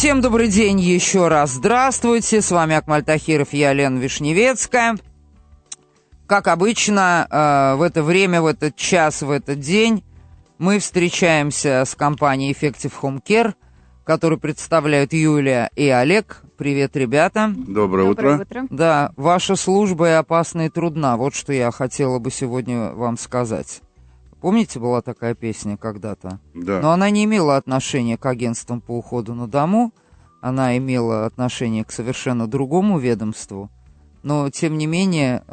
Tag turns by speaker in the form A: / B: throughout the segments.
A: Всем добрый день еще раз. Здравствуйте. С вами Акмаль Тахиров, я Лена Вишневецкая. Как обычно, в это время, в этот час, в этот день мы встречаемся с компанией Effective Home Care, которую представляют Юлия и Олег. Привет, ребята.
B: Доброе утро.
A: Да, ваша служба и опасна, и трудна. Вот что я хотела бы сегодня вам сказать. Помните, была такая песня когда-то?
B: Да.
A: Но она не имела отношения к агентствам по уходу на дому, она имела отношение к совершенно другому ведомству. Но, тем не менее,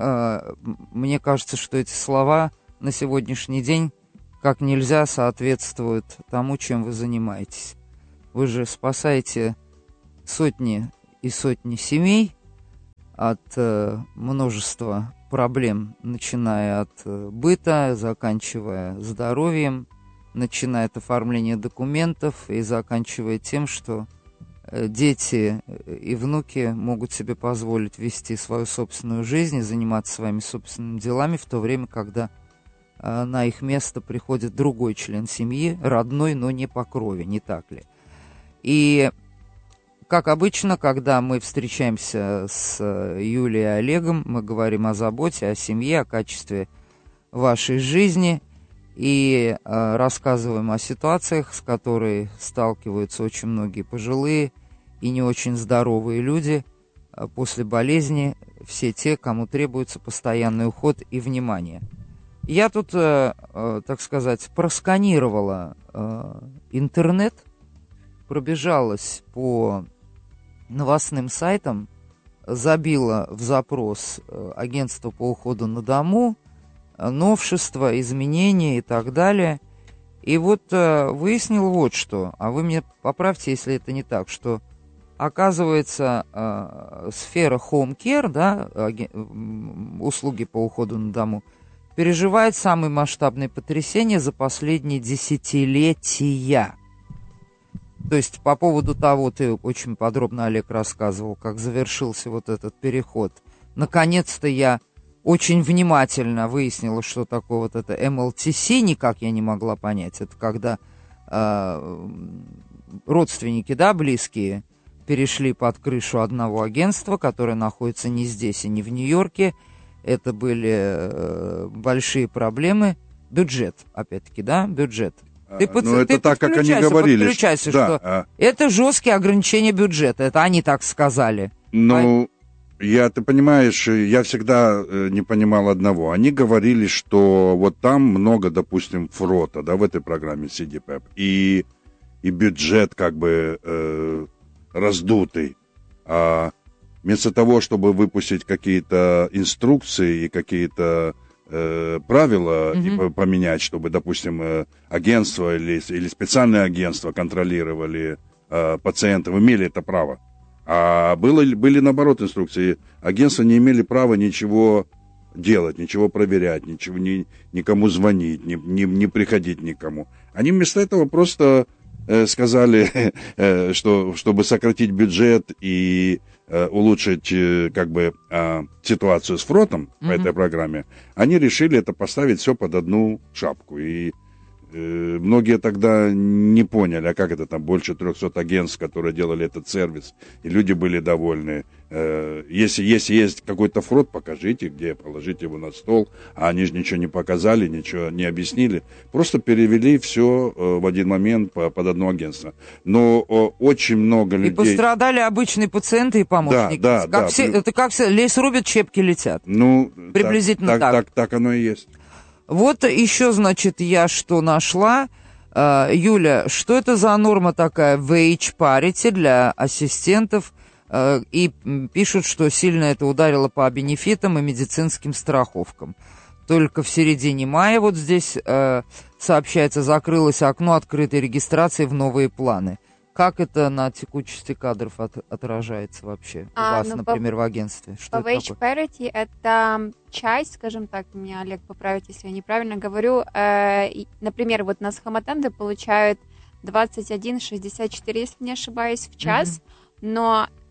A: мне кажется, что эти слова на сегодняшний день как нельзя соответствуют тому, чем вы занимаетесь. Вы же спасаете сотни и сотни семей от множества проблем, начиная от быта, заканчивая здоровьем, начиная от оформления документов и заканчивая тем, что дети и внуки могут себе позволить вести свою собственную жизнь и заниматься своими собственными делами в то время, когда на их место приходит другой член семьи, родной, но не по крови, не так ли? И как обычно, когда мы встречаемся с Юлией и Олегом, мы говорим о заботе, о семье, о качестве вашей жизни и рассказываем о ситуациях, с которой сталкиваются очень многие пожилые и не очень здоровые люди после болезни, все те, кому требуется постоянный уход и внимание. Я тут, так сказать, просканировала интернет, пробежалась по новостным сайтам, забила в запрос агентство по уходу на дому, новшества, изменения и так далее. И вот выяснил вот что, а вы мне поправьте, если это не так, что оказывается сфера home care, да, услуги по уходу на дому, переживает самые масштабные потрясения за последние десятилетия. То есть по поводу того, ты очень подробно, Олег, рассказывал, как завершился вот этот переход. Наконец-то я очень внимательно выяснила, что такое вот это МЛТС, никак я не могла понять. Это когда родственники, да, близкие, перешли под крышу одного агентства, которое находится не здесь и не в Нью-Йорке. Это были большие проблемы. Бюджет, опять-таки, да, бюджет.
B: Это так, как они говорили.
A: Подключайся, что это жесткие ограничения бюджета. Это они так сказали.
B: Ну, ты понимаешь, я всегда не понимал одного. Они говорили, что вот там много, допустим, фрота, да, в этой программе CDPEP. И бюджет как бы раздутый. А вместо того, чтобы выпустить какие-то инструкции и какие-то правила поменять, чтобы, допустим, агентство или специальное агентство контролировали пациентов, имели это право. А были наоборот инструкции. Агентства не имели права ничего делать, ничего проверять, ничего никому звонить, не приходить никому. Они вместо этого просто сказали, что чтобы сократить бюджет и улучшить как бы ситуацию с фротом по этой программе, они решили это поставить все под одну шапку. И многие тогда не поняли, а как это там больше 300 агентств, которые делали этот сервис, и люди были довольны. Если есть какой-то фрот, покажите, где, положите его на стол, а они же ничего не показали, ничего не объяснили, просто перевели все в один момент под одно агентство. Но очень много людей...
A: И пострадали обычные пациенты и помощники.
B: Да.
A: Это как все, лес рубят, щепки летят.
B: Ну,
A: приблизительно
B: так оно и есть.
A: Вот еще, значит, я что нашла. Юля, что это за норма такая wage parity для ассистентов? И пишут, что сильно это ударило по бенефитам и медицинским страховкам. Только в середине мая, вот здесь сообщается, закрылось окно открытой регистрации в новые планы. Как это на текучести кадров отражается вообще у вас, например, в агентстве? Что
C: по wage parity это часть, скажем так, меня Олег поправит, если я неправильно говорю. Например, вот нас хаматенды получают 21,64, если не ошибаюсь, в час, но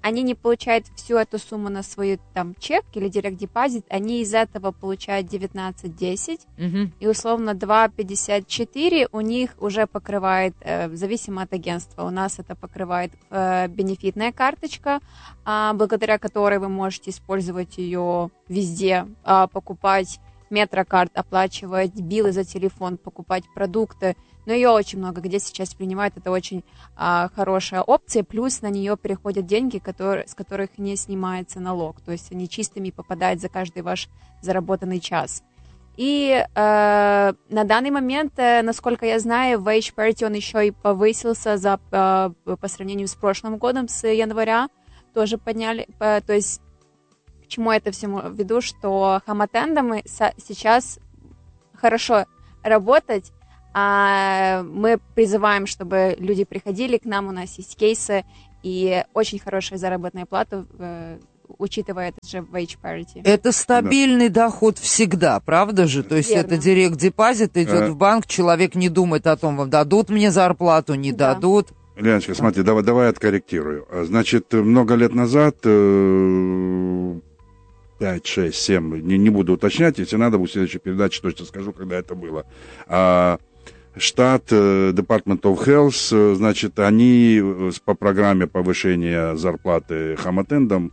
C: они не получают всю эту сумму на свой там чек или директ-депозит, они из этого получают 19,10, и условно 2,54 у них уже покрывает, зависимо от агентства, у нас это покрывает бенефитная карточка, благодаря которой вы можете использовать ее везде, покупать метрокарт, оплачивать биллы за телефон, покупать продукты. Но ее очень много где сейчас принимают. Это очень хорошая опция. Плюс на нее переходят деньги, с которых не снимается налог. То есть они чистыми попадают за каждый ваш заработанный час. И на данный момент, насколько я знаю, Wage Parity он еще и повысился по сравнению с прошлым годом, с января. Тоже подняли. То есть к чему это всему веду, что хамотендамы сейчас хорошо работать, а мы призываем, чтобы люди приходили к нам, у нас есть кейсы и очень хорошая заработная плата, учитывая этот же wage parity.
A: Это стабильный доход всегда, правда же? То есть
C: Верно.
A: это директ-депозит, идет в банк, человек не думает о том, вам дадут мне зарплату, не дадут.
B: Леночка, смотри, давай откорректирую. Значит, много лет назад... 5, 6, 7, не буду уточнять, если надо, в следующей передаче точно скажу, когда это было. Штат Department of Health, значит, они по программе повышения зарплаты хамотендам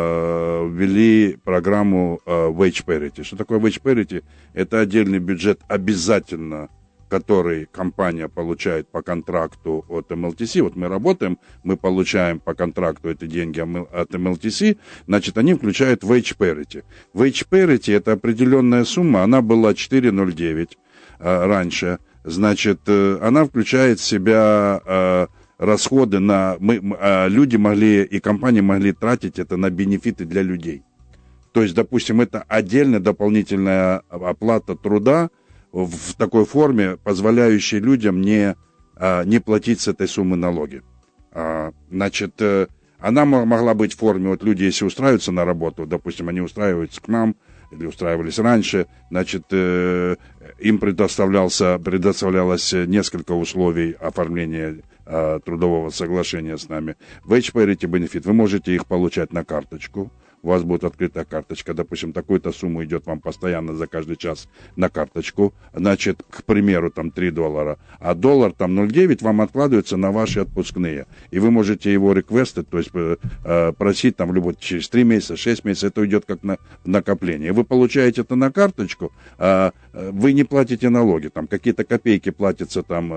B: ввели программу Wage Parity. Что такое Wage Parity? Это отдельный бюджет обязательно, который компания получает по контракту от MLTC. Вот мы работаем, мы получаем по контракту эти деньги от MLTC, значит, они включают Wage Parity. Wage Parity – это определенная сумма, она была 4,09 раньше, значит, она включает в себя расходы на... люди могли и компании могли тратить это на бенефиты для людей. То есть, допустим, это отдельная дополнительная оплата труда, в такой форме, позволяющей людям не платить с этой суммы налоги. Значит, она могла быть в форме, вот люди, если устраиваются на работу, допустим, они устраиваются к нам, или устраивались раньше, значит, им предоставлялось несколько условий оформления трудового соглашения с нами. Wage Parity Benefit, вы можете их получать на карточку. У вас будет открытая карточка, допустим, такую-то сумму идет вам постоянно за каждый час на карточку, значит, к примеру, там $3, а доллар там 0,9 вам откладывается на ваши отпускные, и вы можете его реквестить, то есть просить там через 3 месяца, 6 месяцев, это идет как накопление. Вы получаете это на карточку, вы не платите налоги, там какие-то копейки платятся, там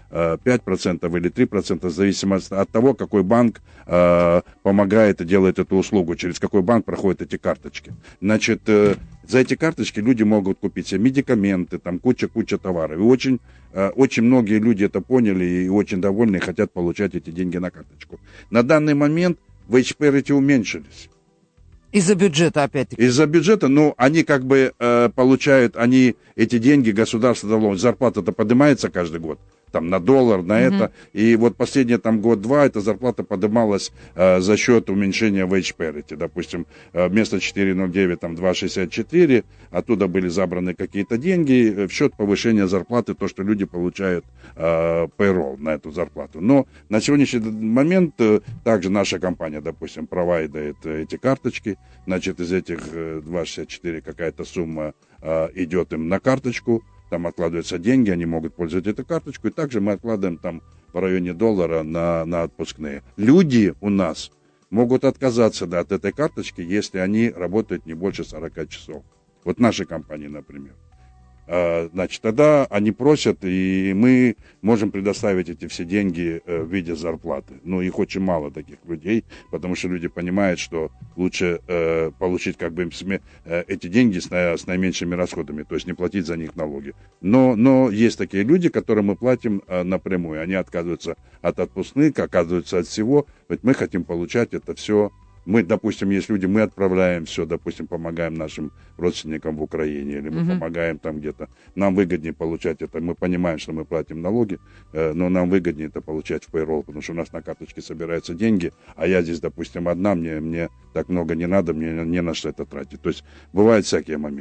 B: 5% или 3%, в зависимости от того, какой банк помогает и делает эту услугу, через какой банк проходят эти карточки. Значит, за эти карточки люди могут купить себе медикаменты, там куча товаров. И очень многие люди это поняли и очень довольны, и хотят получать эти деньги на карточку. На данный момент wage parity уменьшились.
A: Из-за бюджета, опять-таки.
B: Из-за бюджета, ну, они как бы получают, эти деньги государство дало, зарплата-то поднимается каждый год. Там на доллар, на это. И вот последние там год-два эта зарплата поднималась за счет уменьшения wage parity. Допустим, вместо 4,09 там 2,64, оттуда были забраны какие-то деньги в счет повышения зарплаты, то, что люди получают payroll на эту зарплату. Но на сегодняшний момент также наша компания, допустим, провайдает эти карточки. Значит, из этих 2,64 какая-то сумма идет им на карточку. Там откладываются деньги, они могут пользоваться этой карточкой. И также мы откладываем там в районе $1 на отпускные. Люди у нас могут отказаться от этой карточки, если они работают не больше 40 часов. Вот наши компании, например. Значит, тогда они просят, и мы можем предоставить эти все деньги в виде зарплаты. Но их очень мало, таких людей, потому что люди понимают, что лучше получить как бы эти деньги с наименьшими расходами, то есть не платить за них налоги. Но есть такие люди, которым мы платим напрямую. Они отказываются от отпускных, отказываются от всего. Ведь мы хотим получать это все. Мы, допустим, есть люди, мы отправляем все, допустим, помогаем нашим родственникам в Украине, или мы помогаем там где-то. Нам выгоднее получать это. Мы понимаем, что мы платим налоги, но нам выгоднее это получать в payroll, потому что у нас на карточке собираются деньги, а я здесь, допустим, одна, мне так много не надо, мне не на что это тратить. То есть бывают всякие моменты.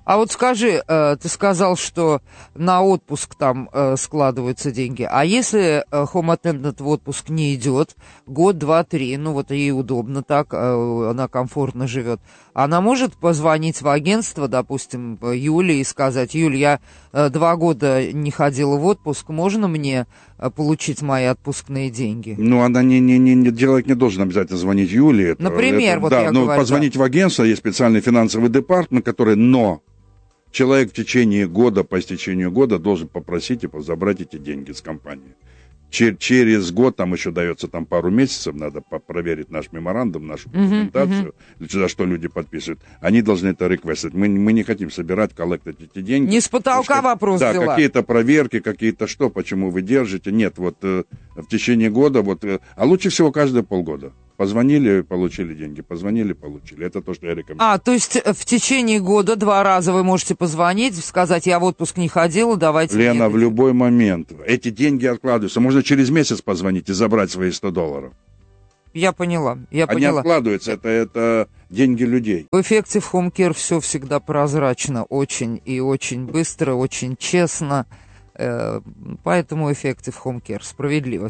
A: А вот скажи, ты сказал, что на отпуск там складываются деньги. А если home attendant в отпуск не идет, год, два, три, ну вот ей удобно так, она комфортно живет, она может позвонить в агентство, допустим, Юле и сказать: Юль, я 2 года не ходила в отпуск, можно мне получить мои отпускные деньги?
B: Ну, она человек не должен обязательно звонить Юле.
A: Например, вот я говорю.
B: Позвонить в агентство, есть специальный финансовый департамент, который, но человек в течение года, по истечению года должен попросить и забрать эти деньги с компании. Через год, там еще дается там пару месяцев, надо проверить наш меморандум, нашу документацию, за что люди подписывают. Они должны это реквестить. Мы не хотим собирать, коллектить эти деньги.
A: Не с потолка вопрос
B: да,
A: дела.
B: какие-то проверки, какие-то что, почему вы держите. Нет, вот в течение года, а лучше всего каждые полгода. Позвонили, получили деньги, позвонили, получили. Это то, что я рекомендую.
A: То есть в течение года 2 раза вы можете позвонить, сказать: я в отпуск не ходила, давайте...
B: Лена, в любой момент. Эти деньги откладываются. Можно через месяц позвонить и забрать свои $100.
A: Я поняла,
B: Они откладываются, это деньги людей.
A: В Effective Home Care все всегда прозрачно, очень и очень быстро, очень честно. Поэтому Effective Home Care справедливо.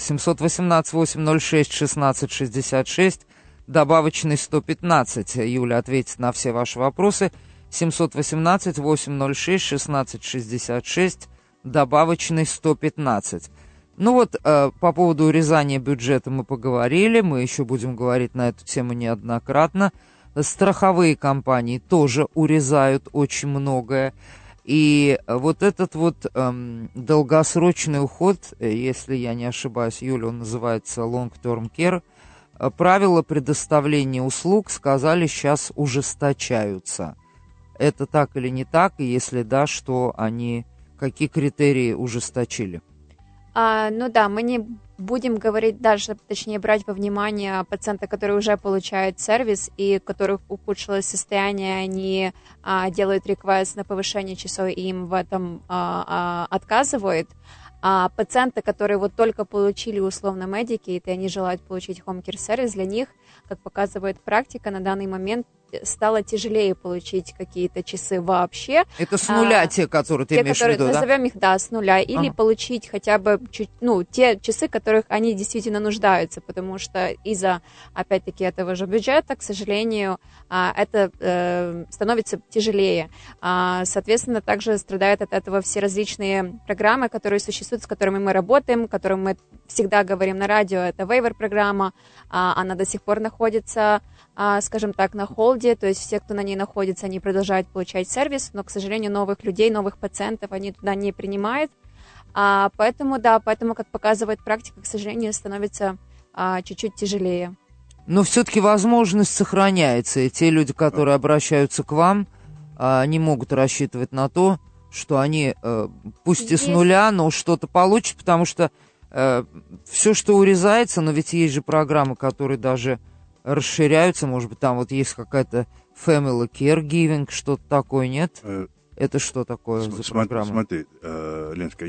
A: 718-806-1666, добавочный 115. Юля ответит на все ваши вопросы. 718-806-1666, добавочный 115. Ну вот, по поводу урезания бюджета мы поговорили, мы еще будем говорить на эту тему неоднократно. Страховые компании тоже урезают очень многое. И вот этот вот долгосрочный уход, если я не ошибаюсь, Юля, он называется long-term care, правила предоставления услуг, сказали, сейчас ужесточаются. Это так или не так? И если да, что они, какие критерии ужесточили?
C: Ну да, мы не будем говорить даже, точнее, брать во внимание пациента, которые уже получают сервис и у которых ухудшилось состояние, они делают реквест на повышение часов и им в этом отказывают. А пациенты, которые вот только получили условно Medicaid, и они желают получить home care сервис, для них, как показывает практика, на данный момент стало тяжелее получить какие-то часы вообще.
A: Это с нуля те, которые ты имеешь в виду, да?
C: Назовем их, да, с нуля. Или получить хотя бы те часы, в которых они действительно нуждаются, потому что из-за, опять-таки, этого же бюджета, к сожалению, это становится тяжелее. Соответственно, также страдают от этого все различные программы, которые существуют, с которыми мы работаем, которым мы всегда говорим на радио. Это waiver-программа, она до сих пор находится, скажем так, на холде, то есть все, кто на ней находится, они продолжают получать сервис, но, к сожалению, новых людей, новых пациентов они туда не принимают. Поэтому, как показывает практика, к сожалению, становится чуть-чуть тяжелее.
A: Но все-таки возможность сохраняется, и те люди, которые обращаются к вам, они могут рассчитывать на то, что они, пусть и с нуля, но что-то получат, потому что все, что урезается, но ведь есть же программы, которые даже расширяются, может быть, там вот есть какая-то family caregiving, что-то такое, нет? Это что такое за программа?
B: Смотри, Леночка,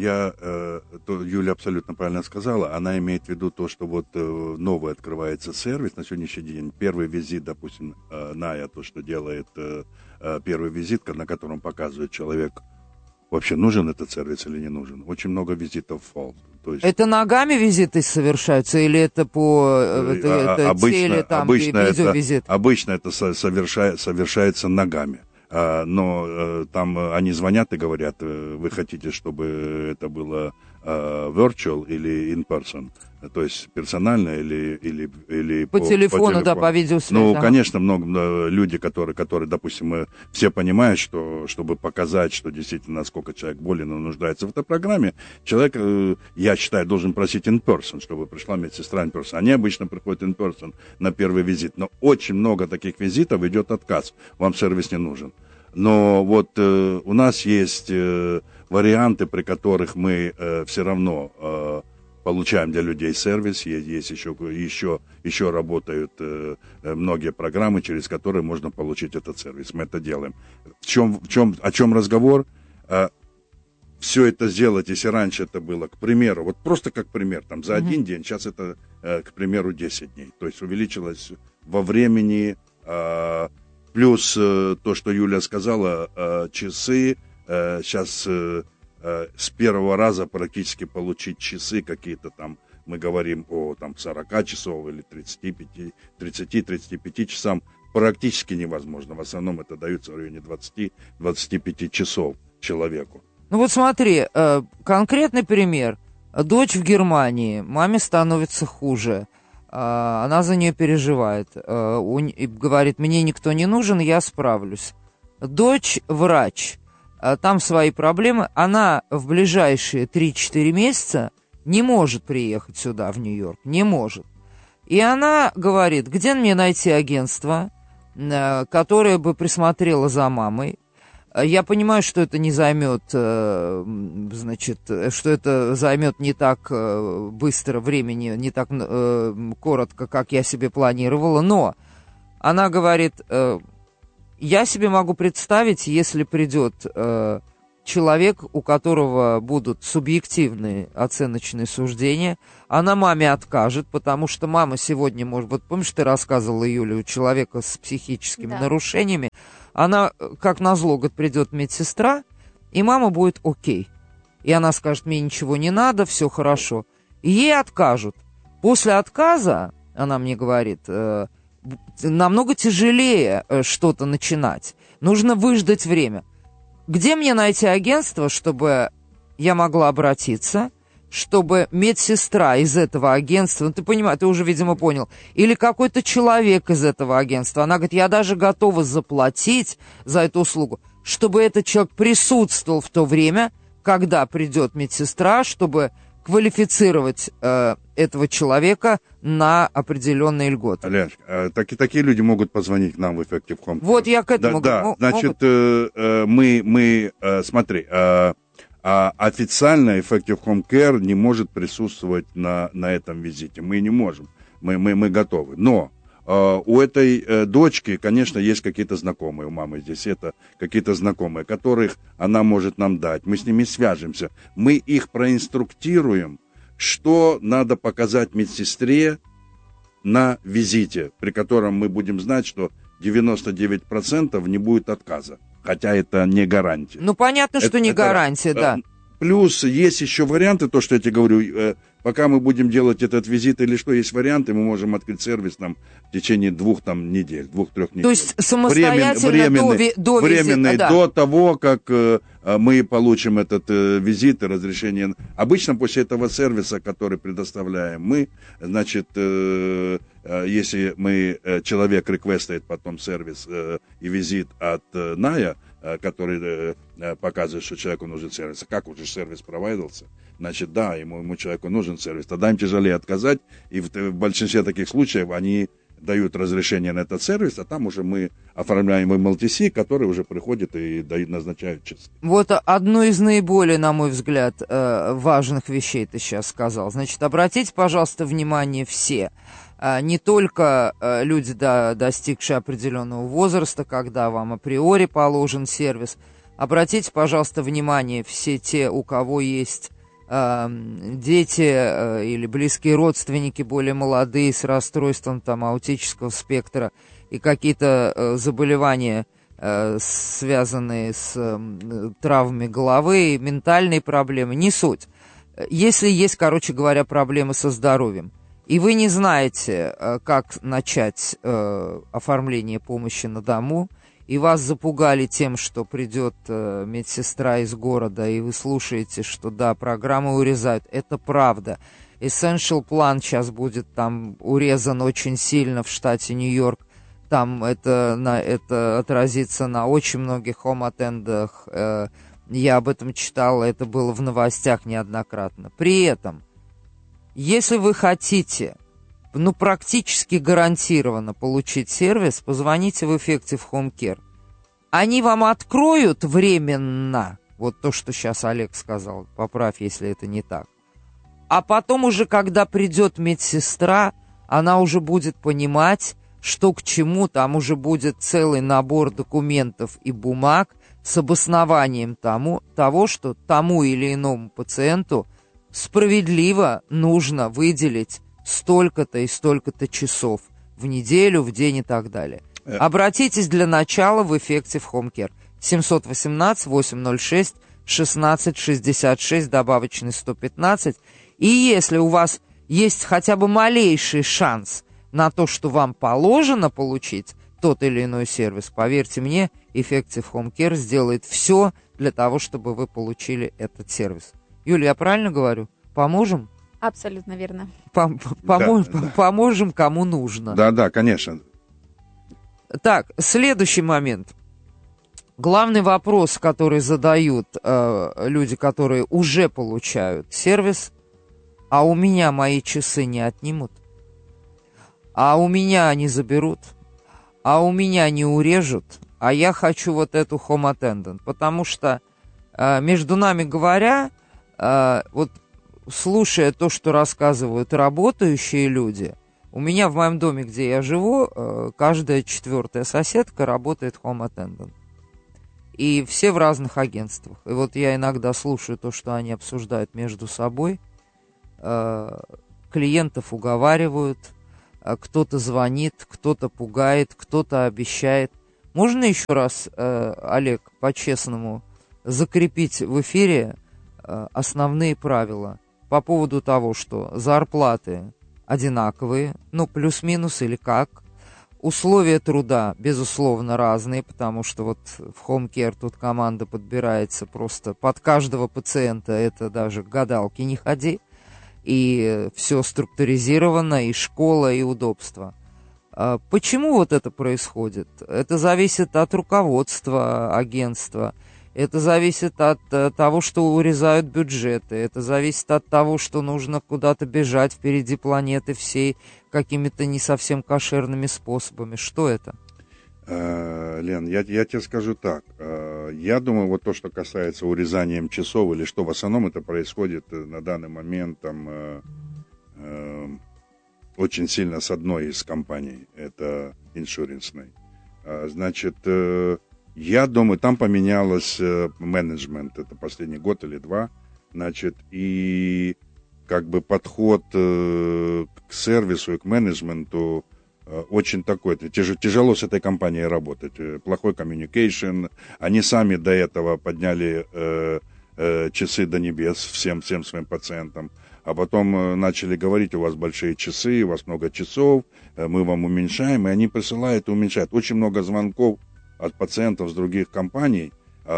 B: Юля абсолютно правильно сказала, она имеет в виду то, что вот новый открывается сервис на сегодняшний день. Первый визит, допустим, Ная, то, что делает первый визит, на котором показывает человек, вообще нужен этот сервис или не нужен. Очень много визитов в fall. То есть... Это
A: ногами визиты совершаются или это по теле, там, видеовизит?
B: Обычно это совершается ногами. Но там они звонят и говорят, вы хотите, чтобы это было virtual или in person, то есть персонально или
A: по телефону, да, по видеосвязи.
B: Ну, конечно, много люди, которые, допустим, все понимают, что чтобы показать, что действительно, насколько человек болен и нуждается в этой программе, человек, я считаю, должен просить in person, чтобы пришла медсестра in person. Они обычно приходят in person на первый визит, но очень много таких визитов идет отказ, вам сервис не нужен. Но вот у нас есть варианты, при которых мы все равно получаем для людей сервис. Есть еще работают многие программы, через которые можно получить этот сервис. Мы это делаем. О чем разговор? Все это сделать, если раньше это было, к примеру, вот просто как пример, там за один день, сейчас это, к примеру, 10 дней. То есть увеличилось во времени Плюс то, что Юля сказала, часы. Сейчас с первого раза практически получить часы какие-то там, мы говорим о там 40 часов или 30-35 часам, практически невозможно. В основном это дается в районе 20-25 часов человеку.
A: Ну вот смотри, конкретный пример. Дочь в Германии, маме становится хуже. Она за нее переживает. И говорит, мне никто не нужен, я справлюсь. Дочь врач. Там свои проблемы. Она в ближайшие 3-4 месяца не может приехать сюда, в Нью-Йорк. Не может. И она говорит, где мне найти агентство, которое бы присмотрело за мамой. Я понимаю, что это не займет, значит, что это займет не так быстро времени, не так коротко, как я себе планировала, но она говорит, я себе могу представить, если придет человек, у которого будут субъективные оценочные суждения, она маме откажет, потому что мама сегодня, может быть, помнишь, ты рассказывала, Юля, у человека с психическими нарушениями, она, как назло, говорит, придет медсестра, и мама будет окей. И она скажет, мне ничего не надо, все хорошо. И ей откажут. После отказа, она мне говорит, намного тяжелее что-то начинать. Нужно выждать время. Где мне найти агентство, чтобы я могла обратиться, чтобы медсестра из этого агентства, ну ты понимаешь, ты уже, видимо, понял, или какой-то человек из этого агентства, она говорит, я даже готова заплатить за эту услугу, чтобы этот человек присутствовал в то время, когда придет медсестра, чтобы квалифицировать этого человека на определенные льготы.
B: Леночка, такие люди могут позвонить к нам в Effective Home Care.
A: Вот я к этому
B: говорю. Да, значит, мы смотри, официально Effective Home Care не может присутствовать на этом визите. Мы не можем. Мы готовы. Но у этой дочки, конечно, есть какие-то знакомые у мамы здесь. Это какие-то знакомые, которых она может нам дать. Мы с ними свяжемся. Мы их проинструктируем, что надо показать медсестре на визите, при котором мы будем знать, что 99% не будет отказа. Хотя это не гарантия.
A: Ну, понятно, что не гарантия, да.
B: Плюс есть еще варианты, то, что я тебе говорю, пока мы будем делать этот визит или что, есть варианты, мы можем открыть сервис там в течение 2-3 недель.
A: То есть самостоятельно до
B: временный,
A: визита,
B: до того, как мы получим этот визит и разрешение. Обычно после этого сервиса, который предоставляем мы, значит, если человек реквестает потом сервис и визит от Ная, который показывает, что человеку нужен сервис. А как уже сервис провайдился? Значит, да, ему человеку нужен сервис. Тогда им тяжелее отказать, и в большинстве таких случаев они дают разрешение на этот сервис, а там уже мы оформляем MLTC, который уже приходит и назначают часы.
A: Вот одну из наиболее, на мой взгляд, важных вещей ты сейчас сказал. Значит, обратите, пожалуйста, внимание все. Не только люди, достигшие определенного возраста, когда вам априори положен сервис. Обратите, пожалуйста, внимание все те, у кого есть дети или близкие родственники более молодые с расстройством там, аутического спектра и какие-то заболевания, связанные с травмами головы, ментальные проблемы, не суть. Если есть, короче говоря, проблемы со здоровьем, и вы не знаете, как начать оформление помощи на дому, и вас запугали тем, что придет медсестра из города, и вы слушаете, что да, программы урезают, это правда. Essential Plan сейчас будет там урезан очень сильно в штате Нью-Йорк, там это отразится на очень многих home-attend'ах, я об этом читал, это было в новостях неоднократно. При этом, если вы хотите, практически гарантированно получить сервис, позвоните в Effective Home Care. Они вам откроют временно, вот то, что сейчас Олег сказал, поправь, если это не так. А потом уже, когда придет медсестра, она уже будет понимать, что к чему, там уже будет целый набор документов и бумаг с обоснованием того, что тому или иному пациенту справедливо нужно выделить столько-то и столько-то часов в неделю, в день и так далее. Обратитесь для начала в Effective Home Care. 718-806-1666, добавочный 115. И если у вас есть хотя бы малейший шанс на то, что вам положено получить тот или иной сервис, поверьте мне, Effective Home Care сделает все для того, чтобы вы получили этот сервис. Юля, я правильно говорю? Поможем?
C: Абсолютно верно.
A: Поможем, кому нужно.
B: Да, конечно.
A: Так, следующий момент. Главный вопрос, который задают люди, которые уже получают сервис: а у меня мои часы не отнимут? А у меня они заберут? А у меня не урежут? А я хочу вот эту Home Attendant. Потому что, между нами говоря, вот слушая то, что рассказывают работающие люди, у меня в моем доме, где я живу, каждая 4-я соседка работает Home Attendant. И все в разных агентствах. И вот я иногда слушаю то, что они обсуждают между собой. Клиентов уговаривают, кто-то звонит, кто-то пугает, кто-то обещает. Можно еще раз, Олег, по-честному закрепить в эфире основные правила по поводу того, что зарплаты одинаковые, ну, плюс-минус или как. Условия труда, безусловно, разные, потому что вот в Home Care тут команда подбирается просто под каждого пациента, это даже к гадалке не ходи. И все структуризировано, и школа, и удобство. Почему вот это происходит? Это зависит от руководства агентства, это зависит от того, что урезают бюджеты, это зависит от того, что нужно куда-то бежать впереди планеты всей какими-то не совсем кошерными способами. Что это?
B: Лен, я тебе скажу так. Я думаю, вот то, что касается урезанием часов, или что в основном это происходит на данный момент там, очень сильно с одной из компаний, это иншуренсной. Значит, я думаю, там поменялось менеджмент, это последний год или два, значит, и как бы подход к сервису и к менеджменту очень такой, тяжело с этой компанией работать, плохой communication, они сами до этого подняли часы до небес всем своим пациентам, а потом начали говорить: у вас большие часы, у вас много часов, мы вам уменьшаем, и они присылают и уменьшают. Очень много звонков от пациентов с других компаний,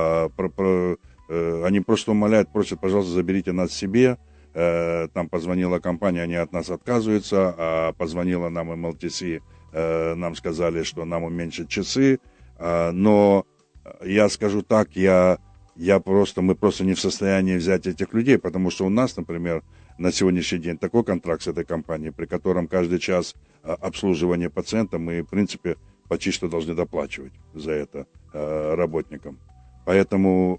B: они просто умоляют, просят: пожалуйста, заберите нас себе. Там позвонила компания, они от нас отказываются, а позвонила нам МЛТС, нам сказали, что нам уменьшат часы, но я скажу так, мы просто не в состоянии взять этих людей, потому что у нас, например, на сегодняшний день такой контракт с этой компанией, при котором каждый час обслуживания пациента мы, в принципе, почти что должны доплачивать за это работникам. Поэтому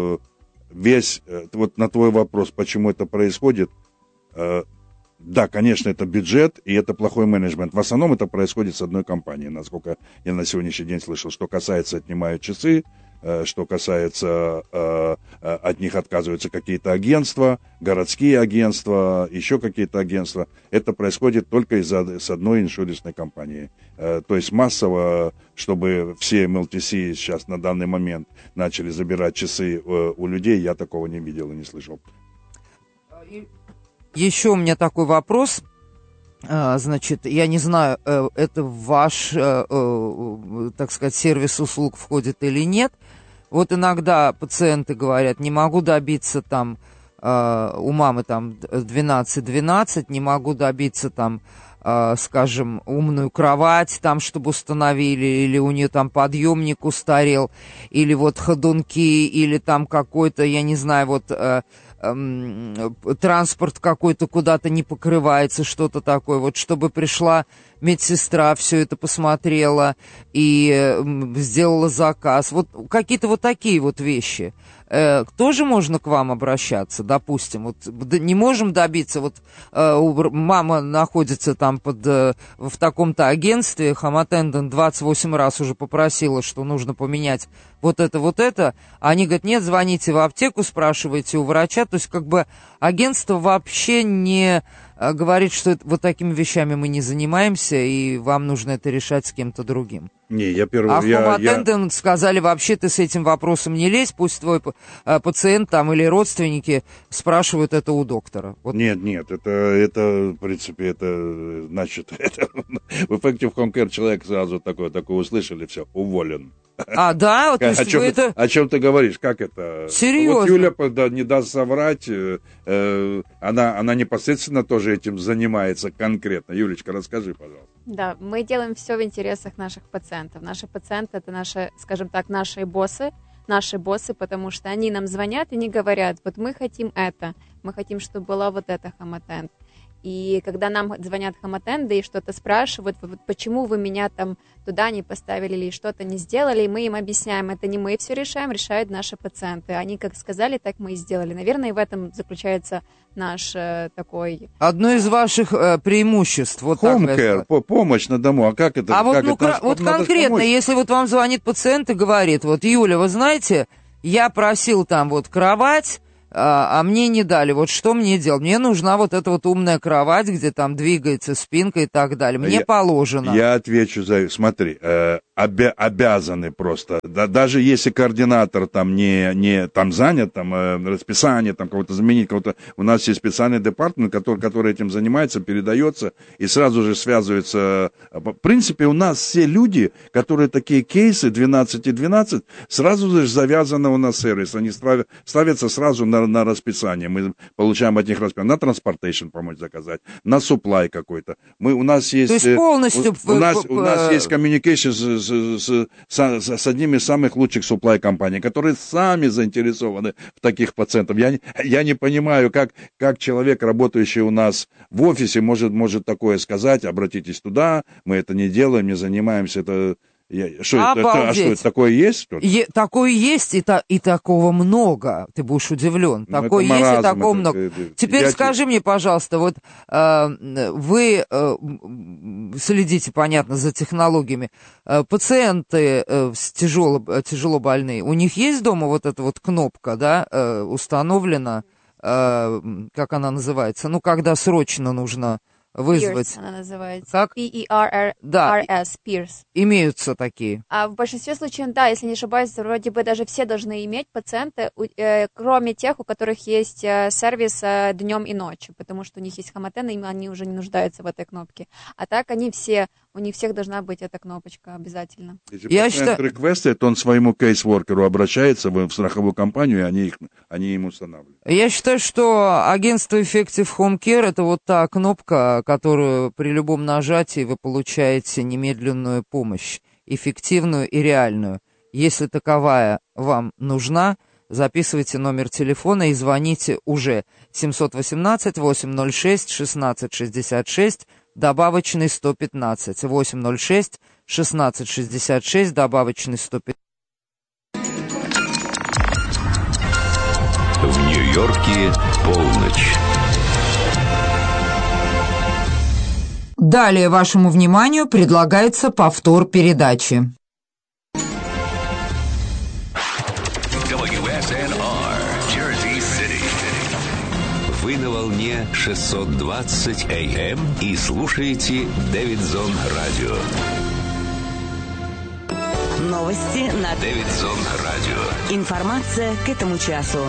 B: вот на твой вопрос, почему это происходит, да, конечно, это бюджет и это плохой менеджмент. В основном это происходит с одной компанией, насколько я на сегодняшний день слышал. Что касается отнимают часы, что касается от них отказываются какие-то агентства, городские агентства, еще какие-то агентства. Это происходит только с одной иншуренсной компанией. То есть массово, чтобы все МЛТС сейчас на данный момент начали забирать часы у людей, я такого не видел и не слышал.
A: Еще у меня такой вопрос. Значит, я не знаю, это в ваш, так сказать, сервис услуг входит или нет. Вот иногда пациенты говорят: не могу добиться там, у мамы там 12-12, не могу добиться там, скажем, умную кровать там, чтобы установили, или у нее там подъемник устарел, или вот ходунки, или там какой-то, я не знаю, вот транспорт какой-то куда-то не покрывается, что-то такое. Вот чтобы пришла медсестра, все это посмотрела и сделала заказ. Вот какие-то вот такие вот вещи. Тоже можно к вам обращаться, допустим? Вот не можем добиться, вот мама находится там в таком-то агентстве, Home Attendant 28 раз уже попросила, что нужно поменять вот это. Они говорят: нет, звоните в аптеку, спрашивайте у врача. То есть как бы агентство вообще не говорит, что вот такими вещами мы не занимаемся, и вам нужно это решать с кем-то другим.
B: Не, я первый...
A: А home-attendant сказали, вообще ты с этим вопросом не лезь, пусть твой пациент там или родственники спрашивают это у доктора. Вот.
B: Нет, это, в принципе, это, значит, в Effective Home Care человек сразу такое услышали, все, уволен.
A: А, да? То есть
B: о чем ты говоришь? Как это?
A: Серьезно?
B: Вот Юля не даст соврать, она непосредственно тоже этим занимается конкретно. Юлечка, расскажи, пожалуйста.
C: Да, мы делаем все в интересах наших пациентов. Наши пациенты — это наши, скажем так, наши боссы, потому что они нам звонят и не говорят, вот мы хотим это, мы хотим, чтобы была вот эта home-attend. И когда нам звонят home-attend и что-то спрашивают, вот почему вы меня там туда не поставили или что-то не сделали, и мы им объясняем, это не мы все решаем, решают наши пациенты. Они как сказали, так мы и сделали. Наверное, и в этом заключается наш такой...
A: Одно из ваших преимуществ. Вот
B: Home care, помощь на дому. А как это?
A: А вот, вот конкретно, если вот вам звонит пациент и говорит, вот, Юля, вы знаете, я просил там вот кровать, а мне не дали. Вот что мне делать? Мне нужна вот эта вот умная кровать, где там двигается спинка и так далее. Мне положено.
B: Я отвечу смотри, обязаны просто. Даже если координатор там не там занят, там расписание, там кого-то заменить, кого-то. У нас есть специальный департамент, который этим занимается, передается и сразу же связывается. В принципе, у нас все люди, которые такие кейсы 12 и 12, сразу же завязаны у нас сервис. Они ставятся сразу на расписание. Мы получаем от них расписание. На transportation помочь заказать, на supply какой-то. У нас есть...
A: То есть полностью...
B: У нас есть communication с одними из самых лучших supply компаний, которые сами заинтересованы в таких пациентах. Я не понимаю, как человек, работающий у нас в офисе, может такое сказать: обратитесь туда, мы это не делаем, не занимаемся, это... Что это такое есть?
A: Такое есть, и такого много. Ты будешь удивлен. Такое есть, и такого много. Теперь скажи мне, пожалуйста, вот вы следите, понятно, за технологиями. Пациенты тяжело больные, у них есть дома вот эта вот кнопка, да, установлена, как она называется? Ну, когда срочно нужно вызвать.
C: Peers она называется.
A: Как?
C: P-E-R-R-S,
A: да.
C: Peers.
A: Имеются такие.
C: А в большинстве случаев, да, если не ошибаюсь, вроде бы даже все должны иметь пациенты, кроме тех, у которых есть сервис днем и ночью, потому что у них есть home-attend, и они уже не нуждаются в этой кнопке. А так у них всех должна быть эта кнопочка обязательно.
B: Если пациент реквестит, он своему кейс-воркеру обращается в страховую компанию, и они ему устанавливают.
A: Я считаю, что агентство Effective Home Care — это вот та кнопка, которую при любом нажатии вы получаете немедленную помощь, эффективную и реальную. Если таковая вам нужна, записывайте номер телефона и звоните уже 718-806-1666, добавочный 115, 806-1666, добавочный 115.
D: В Нью-Йорке полночь.
A: Далее вашему вниманию предлагается повтор передачи.
D: WSNR, Jersey City. Вы на волне 620 AM и слушаете Дэвидсон Радио.
E: Новости на
D: Дэвидсон Радио.
E: Информация к этому часу.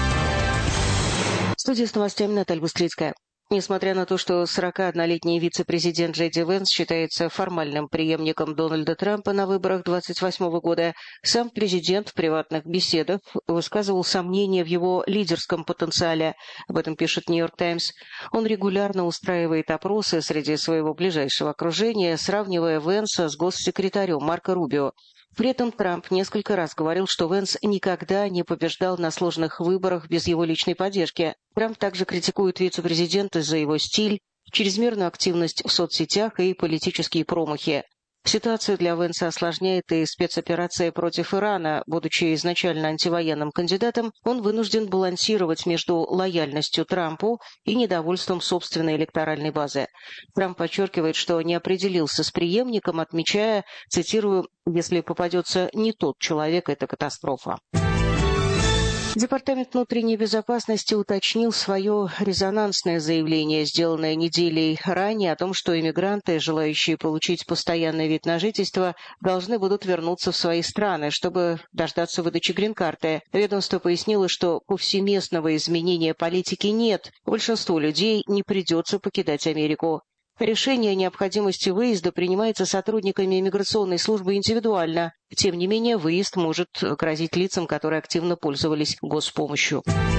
F: В студии с новостями Наталья Бустрицкая. Несмотря на то, что 41-летний вице-президент Джей Ди Венс считается формальным преемником Дональда Трампа на выборах 28 года, сам президент в приватных беседах высказывал сомнения в его лидерском потенциале. Об этом пишет «Нью-Йорк Таймс». Он регулярно устраивает опросы среди своего ближайшего окружения, сравнивая Венса с госсекретарем Марко Рубио. При этом Трамп несколько раз говорил, что Венс никогда не побеждал на сложных выборах без его личной поддержки. Трамп также критикует вице-президента за его стиль, чрезмерную активность в соцсетях и политические промахи. Ситуацию для Венса осложняет и спецоперация против Ирана. Будучи изначально антивоенным кандидатом, он вынужден балансировать между лояльностью Трампу и недовольством собственной электоральной базы. Трамп подчеркивает, что не определился с преемником, отмечая, цитирую, «если попадется не тот человек, это катастрофа». Департамент внутренней безопасности уточнил свое резонансное заявление, сделанное неделей ранее, о том, что иммигранты, желающие получить постоянный вид на жительство, должны будут вернуться в свои страны, чтобы дождаться выдачи грин-карты. Ведомство пояснило, что повсеместного изменения политики нет. Большинству людей не придется покидать Америку. Решение о необходимости выезда принимается сотрудниками иммиграционной службы индивидуально. Тем не менее, выезд может грозить лицам, которые активно пользовались госпомощью.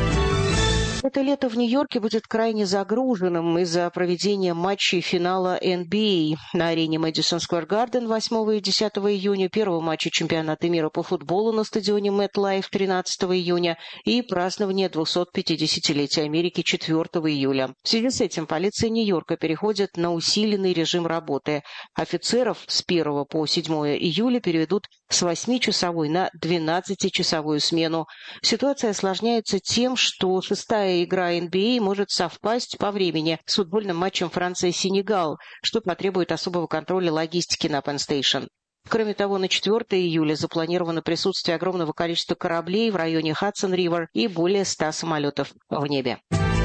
F: Это лето в Нью-Йорке будет крайне загруженным из-за проведения матчей финала NBA. На арене Madison Square Garden 8 и 10 июня, первого матча чемпионата мира по футболу на стадионе MetLife 13 июня и празднование 250-летия Америки 4 июля. В связи с этим полиция Нью-Йорка переходит на усиленный режим работы. Офицеров с 1 по 7 июля переведут с 8-часовой на 12-часовую смену. Ситуация осложняется тем, что шестая игра NBA может совпасть по времени с футбольным матчем Франция-Сенегал, что потребует особого контроля логистики на Penn Station. Кроме того, на 4 июля запланировано присутствие огромного количества кораблей в районе Хадсон-Ривер и более 100 самолетов в небе.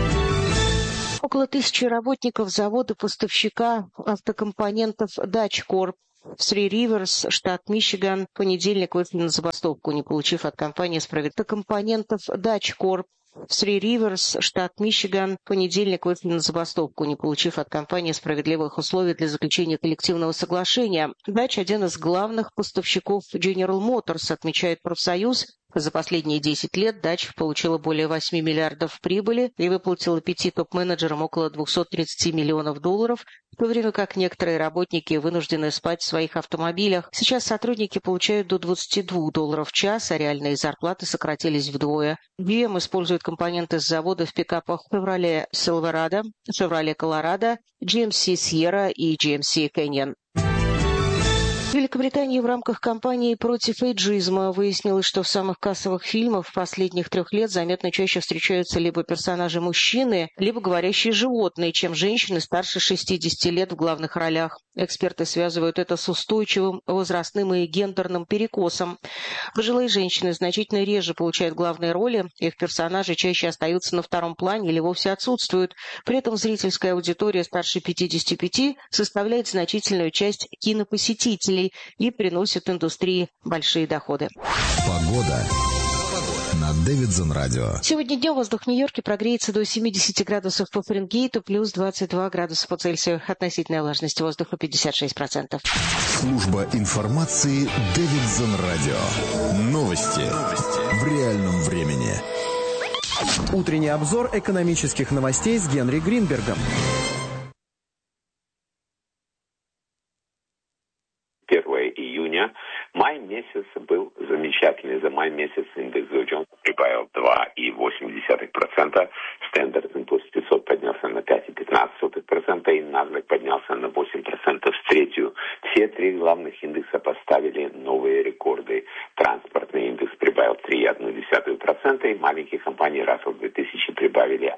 F: Около 1000 работников завода-поставщика автокомпонентов Dutch Corp в Three Rivers, штат Мичиган, в понедельник вышли на забастовку, не получив от компании компонентов Dutch Corp в Three Rivers, штат Мичиган, в понедельник вышли на забастовку, не получив от компании справедливых условий для заключения коллективного соглашения. Dutch – один из главных поставщиков General Motors, отмечает профсоюз. За последние 10 лет Dutch получила более 8 миллиардов прибыли и выплатила 5 топ-менеджерам около $230 миллионов, в то время как некоторые работники вынуждены спать в своих автомобилях. Сейчас сотрудники получают до $22 в час, а реальные зарплаты сократились вдвое. GM использует компоненты с завода в пикапах Chevrolet Silverado, Chevrolet Colorado, GMC Sierra и GMC Canyon. В Великобритании в рамках кампании против эйджизма выяснилось, что в самых кассовых фильмах последних 3 лет заметно чаще встречаются либо персонажи мужчины, либо говорящие животные, чем женщины старше 60 лет в главных ролях. Эксперты связывают это с устойчивым возрастным и гендерным перекосом. Пожилые женщины значительно реже получают главные роли, их персонажи чаще остаются на втором плане или вовсе отсутствуют. При этом зрительская аудитория старше 55 составляет значительную часть кинопосетителей и приносит индустрии большие доходы.
G: Погода на Дэвидсон Радио.
F: Сегодня днем воздух в Нью-Йорке прогреется до 70 градусов по Фаренгейту, плюс 22 градуса по Цельсию. Относительная влажность воздуха 56%.
G: Служба информации Дэвидсон Радио. Новости в реальном времени.
H: Утренний обзор экономических новостей с Генри Гринбергом.
I: Май месяц был замечательный. За май месяц индекс Dow Jones прибавил 2,8%, Standard & Poor's 500 поднялся на 5,15%, и NASDAQ поднялся на 8% в третью. Все 3 главных индекса поставили новые рекорды. Транспортный индекс прибавил 3,1%, и маленькие компании Russell 2000 прибавили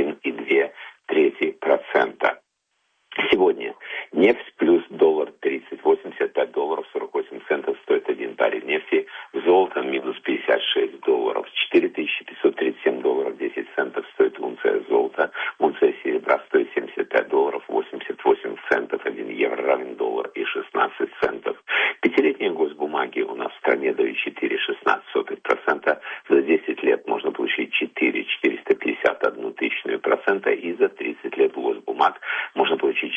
I: 1,2%. Сегодня нефть плюс $1.30, $85.48 стоит 1 баррель нефти, золото минус $56, $4537.10 стоит унция золота, унция серебра стоит $75.88, 1 евро равен $1.16. Пятилетние госбумаги у нас в стране дают 4,16%, за 10 лет можно получить 4,451%, и за 30 лет госбумаг можно получить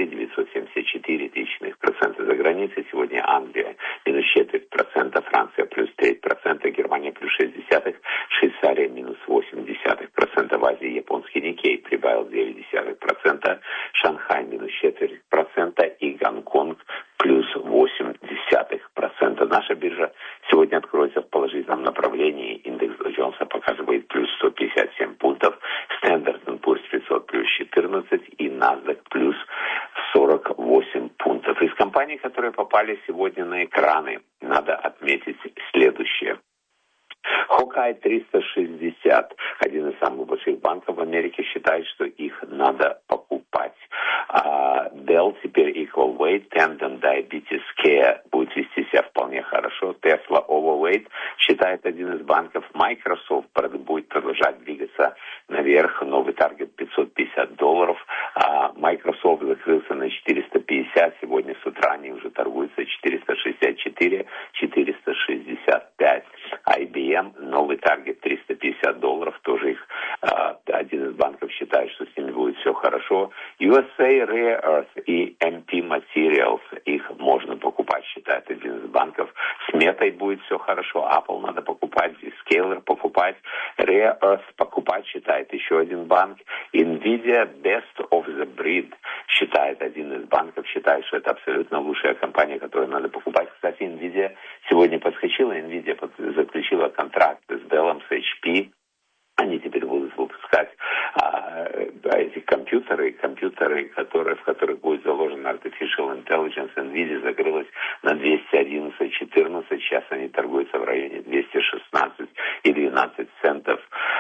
I: 4,974%. За границей сегодня Англия минус 0,25%, Франция плюс 3%, Германия плюс 0,6%, Швейцария минус 0,8%, в Азии японский Никей прибавил 0,9%, Шанхай минус 0,4% и Гонконг плюс 0,8%. Наша биржа сегодня откроется в положительном направлении. Индекс Dow Jones показывает плюс 157 пунктов, Standard & Poor's 500 плюс 14 и NASDAQ плюс 48 пунктов. Из компаний, которые попали сегодня на экраны, надо отметить следующее. Hawkeye 360, один из самых больших банков в Америке, считает, что их надо покупать. Dell теперь Equal Weight, Tandem Diabetes Care будет вести себя вполне хорошо. Tesla overweight, считает один из банков. Microsoft будет продолжать двигаться наверх. Новый таргет $550. Microsoft закрылся на 450. Сегодня с утра они уже торгуются 464, 465. IBM, новый таргет $350. Тоже их один из банков считает, что с ними будет все хорошо. USA Rare Earth и MP Materials, их можно покупать, считает один из банков. С Метой будет все хорошо. Apple надо покупать, Scalar покупать. Rare Earth покупать, считает еще один банк. Nvidia Best of the Breed, считает один из банков, считает, что это абсолютно лучшая компания, которую надо покупать. Кстати, Nvidia сегодня подскочила. Nvidia заключила контракт с Dell, с HP. Они теперь будут выпускать эти компьютеры, в которых будет заложен Artificial Intelligence. Nvidia закрылась на 211.14. Сейчас они торгуются в районе 216 и 12 центов.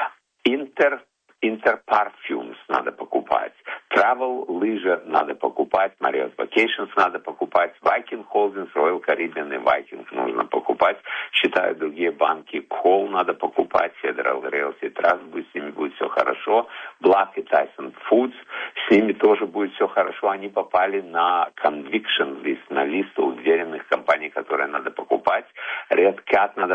I: Interparfums надо покупать. Travel, лыжа надо покупать. Marriott Vacations надо покупать. Viking Holdings, Royal Caribbean и Viking нужно покупать. Считают другие банки. Call надо покупать. Federal Realty Trust, с ними будет все хорошо. Black и Tyson Foods, с ними тоже будет все хорошо. Они попали на conviction list, на листу уверенных компаний, которые надо покупать. Red Cat надо